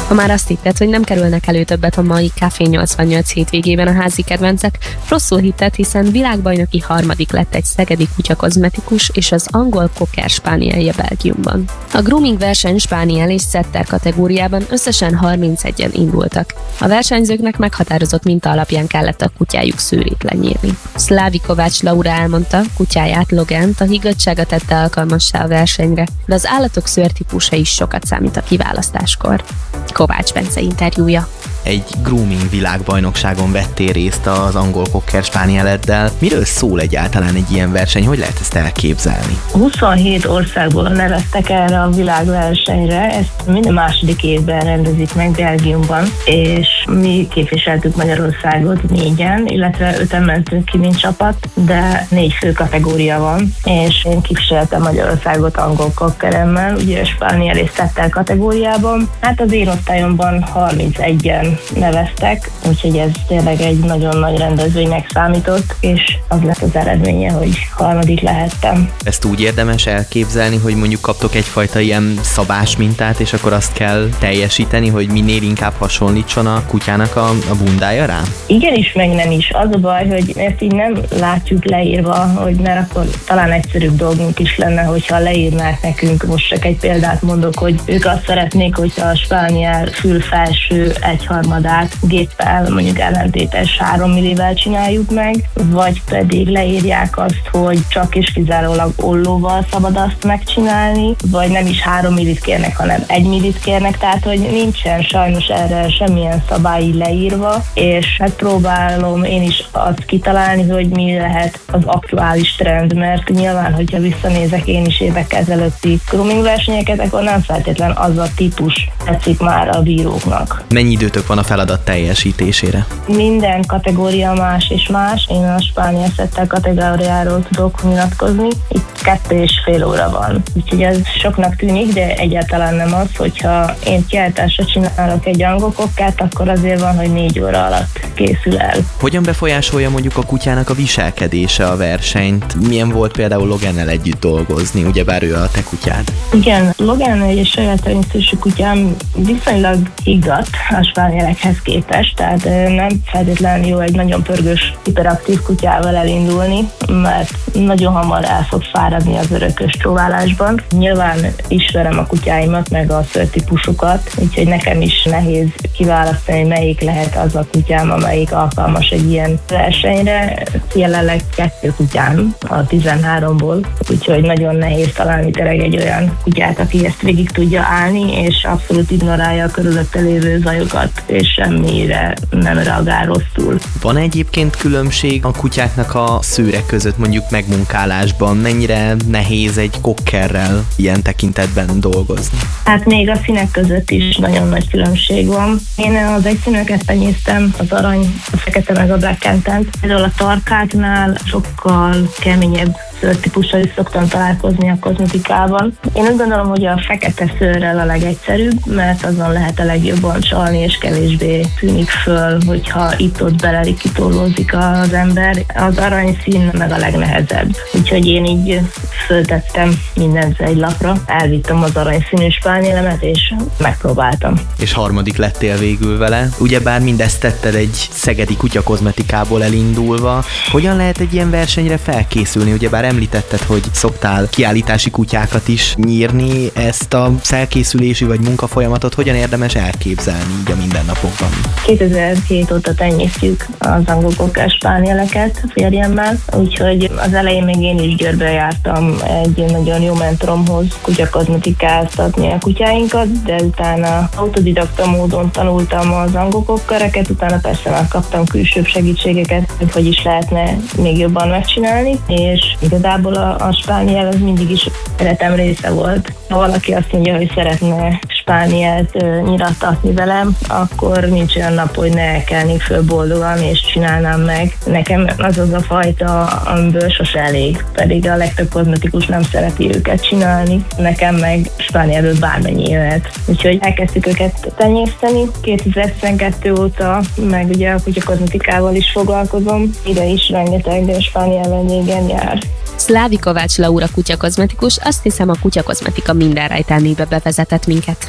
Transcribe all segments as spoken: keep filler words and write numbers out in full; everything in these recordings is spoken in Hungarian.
Ha már azt hitted, hogy nem kerülnek elő többet a mai Café nyolcvannyolc hétvégében a házi kedvencek, rosszul hitted, hiszen világbajnoki harmadik lett egy szegedi kutyakozmetikus és az angol cocker spanielje Belgiumban. A grooming verseny spaniel és setter kategóriában összesen harmincegyen indultak. A versenyzőknek meghatározott minta alapján kellett a kutyájuk szőrét lenyírni. Szlávi Kovács Laura elmondta, kutyáját, Logent a higgadtsága tette alkalmassá a versenyre, de az állatok szőrtípusa is sokat számít a kiválasztáskor. Kovács Bence interjúja. Egy grooming világbajnokságon vettél részt az angol cocker spanieleddel. Miről szól egyáltalán egy ilyen verseny? Hogy lehet ezt elképzelni? huszonhét országból neveztek erre a világversenyre, ezt minden második évben rendezik meg Belgiumban, és mi képviseltük Magyarországot négyen, illetve öten mentünk ki, mint csapat, de négy fő kategória van, és én képviseltem Magyarországot angol cockeremmel, ugye a spaniel és setter kategóriában. Hát az én osztályomban harmincegyen neveztek, úgyhogy ez tényleg egy nagyon nagy rendezvénynek számított, és az lett az eredménye, hogy harmadik lehettem. Ezt úgy érdemes elképzelni, hogy mondjuk kaptok egyfajta ilyen szabás mintát, és akkor azt kell teljesíteni, hogy minél inkább hasonlítson a kutyának a, a bundája rá? Igenis, meg nem is. Az a baj, hogy ezt így nem látjuk leírva, hogy mert akkor talán egyszerűbb dolgunk is lenne, hogyha leírnák nekünk. Most csak egy példát mondok, hogy ők azt szeretnék, hogyha a spániel fül felső egyharmadát géppel, mondjuk ellentétes három millivel csináljuk meg, vagy pedig leírják azt, hogy csak és kizárólag ollóval szabad azt megcsinálni, vagy nem is három millit kérnek, hanem egy millit kérnek, tehát hogy nincsen sajnos erre semmilyen szabály leírva, és megpróbálom én is azt kitalálni, hogy mi lehet az aktuális trend, mert nyilván, hogyha visszanézek én is évek ezelőtti grooming versenyeket, akkor nem feltétlen az a típus tetszik már a bíróknak. Mennyi időtök van a feladat teljesítésére? Minden kategória más és más. Én a spániel setter kategóriáról tudok nyilatkozni. Itt kettő és fél óra van. Úgyhogy ez soknak tűnik, de egyáltalán nem az, hogyha én kiáltásra csinálok egy angol cockert, akkor azért van, hogy négy óra alatt készül el. Hogyan befolyásolja mondjuk a kutyának a viselkedése a versenyt? Milyen volt például Logannel együtt dolgozni, ugyebár ő a te kutyád? Igen, Logan egy saját természetű kutyám viszonylag higgadt a spánielekhez képest, tehát nem feltétlenül jó egy nagyon pörgős, hiperaktív kutyával elindulni, mert nagyon hamar el fog fáradni az örökös csóválásban. Nyilván ismerem a kutyáimat, meg a szőrtípusukat, úgyhogy nekem is nehéz kiválasztani, melyik lehet az a kutyám, amelyik alkalmas egy ilyen versenyre. Jelenleg kettő kutyám a tizenháromból, úgyhogy nagyon nehéz találni tényleg egy olyan kutyát, aki ezt végig tudja állni, és abszolút ignorálja a körülötte lévő zajokat, és semmire nem reagál rosszul. Van egyébként különbség a kutyáknak a szőre között mondjuk megmunkálásban? Mennyire nehéz egy cockerrel ilyen tekintetben dolgozni? Hát még a színek között is nagyon nagy különbség van. Én az egyszínűeket tenyésztem, az arany, a fekete meg a black and-tent. Például a tarkáknál sokkal keményebb szőrtípussal is szoktam találkozni a kozmetikában. Én úgy gondolom, hogy a fekete szőrrel a legegyszerűbb, mert azon lehet a legjobban csalni, és kevésbé tűnik föl, hogyha itt-ott belerikítólózik az ember. Az aranyszín meg a legnehezebb. Úgyhogy én így föltettem mindent egy lapra, elvittem az aranyszínű spánielemet, és megpróbáltam. És harmadik lettél végül vele. Ugyebár mindezt tetted egy szegedi kutyakozmetikából elindulva. Hogyan lehet egy ilyen versenyre felkészülni? Ugyebár említetted, hogy szoktál kiállítási kutyákat is nyírni, ezt a felkészülési vagy munkafolyamatot hogyan érdemes elképzelni így a mindennapokban? kétezer-hét óta tenyésztjük az angol cocker spánieleket férjemmel, úgyhogy az elején még én is Győrbe jártam egy nagyon jó mentoromhoz kutyakozmetikáztatni a kutyáinkat, de utána autodidakta módon tanultam az angol cockereket, utána persze már kaptam külsőbb segítségeket, hogy hogy is lehetne még jobban megcsinálni, és igazából a, a spániel az mindig is életem része volt. Ha valaki azt mondja, hogy szeretne spánielt uh, nyirattatni velem, akkor nincs olyan nap, hogy ne kelnék föl boldogan, és csinálnám meg. Nekem az az a fajta, amiből sose elég, pedig a legtöbb kozmetikus nem szereti őket csinálni. Nekem meg spánielből bármennyi jöhet. Úgyhogy elkezdtük őket tenyészteni kétezer-tizenkettő óta, meg ugye a kutyakozmetikával is foglalkozom. Ide is rengeteg spániel vendégen jár. Szlávi Kovács Laura kutyakozmetikus, azt hiszem a kutyakozmetika minden rejtelmébe bevezetett minket.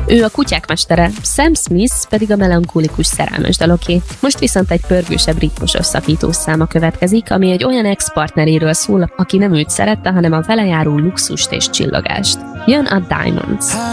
Ő a kutyák mestere, Sam Smith pedig a melankólikus szerelmes daloké. Most viszont egy pörgősebb ritmusos szakítós száma következik, ami egy olyan ex-partneréről szól, aki nem őt szerette, hanem a vele járó luxust és csillagást. Jön a Diamonds.